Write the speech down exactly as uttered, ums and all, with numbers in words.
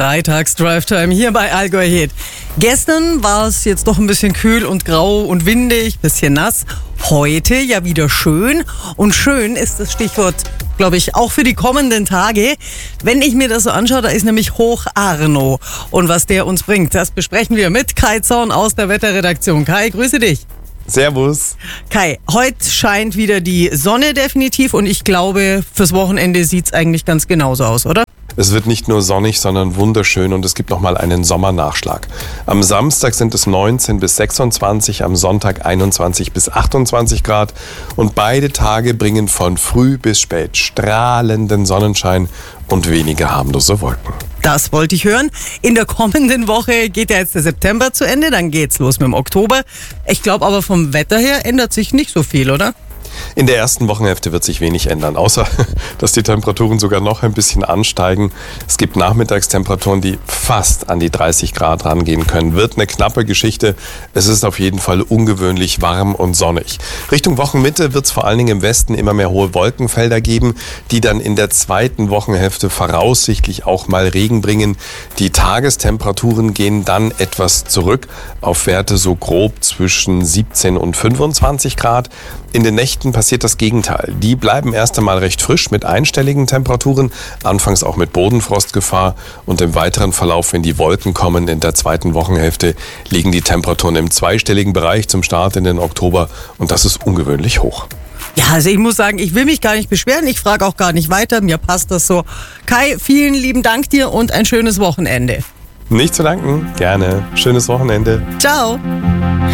Freitags-Drive-Time hier bei Allgäu Hit. Gestern war es jetzt doch ein bisschen kühl und grau und windig, bisschen nass. Heute ja wieder schön. Und schön ist das Stichwort, glaube ich, auch für die kommenden Tage. Wenn ich mir das so anschaue, da ist nämlich Hoch Arno. Und was der uns bringt, das besprechen wir mit Kai Zorn aus der Wetterredaktion. Kai, grüße dich. Servus. Kai, heute scheint wieder die Sonne definitiv und ich glaube, fürs Wochenende sieht es eigentlich ganz genauso aus, oder? Es wird nicht nur sonnig, sondern wunderschön und es gibt nochmal einen Sommernachschlag. Am Samstag sind es neunzehn bis sechsundzwanzig, am Sonntag einundzwanzig bis achtundzwanzig Grad und beide Tage bringen von früh bis spät strahlenden Sonnenschein und wenige harmlose Wolken. Das wollte ich hören. In der kommenden Woche geht ja jetzt der September zu Ende, dann geht's los mit dem Oktober. Ich glaube aber vom Wetter her ändert sich nicht so viel, oder? In der ersten Wochenhälfte wird sich wenig ändern, außer dass die Temperaturen sogar noch ein bisschen ansteigen. Es gibt Nachmittagstemperaturen, die fast an die dreißig Grad rangehen können. Wird eine knappe Geschichte. Es ist auf jeden Fall ungewöhnlich warm und sonnig. Richtung Wochenmitte wird es vor allen Dingen im Westen immer mehr hohe Wolkenfelder geben, die dann in der zweiten Wochenhälfte voraussichtlich auch mal Regen bringen. Die Tagestemperaturen gehen dann etwas zurück auf Werte so grob zwischen siebzehn und fünfundzwanzig Grad. In den Nächten passiert das Gegenteil. Die bleiben erst einmal recht frisch mit einstelligen Temperaturen, anfangs auch mit Bodenfrostgefahr und im weiteren Verlauf, wenn die Wolken kommen in der zweiten Wochenhälfte, liegen die Temperaturen im zweistelligen Bereich zum Start in den Oktober und das ist ungewöhnlich hoch. Ja, also ich muss sagen, ich will mich gar nicht beschweren, ich frage auch gar nicht weiter, mir passt das so. Kai, vielen lieben Dank dir und ein schönes Wochenende. Nicht zu danken, gerne. Schönes Wochenende. Ciao.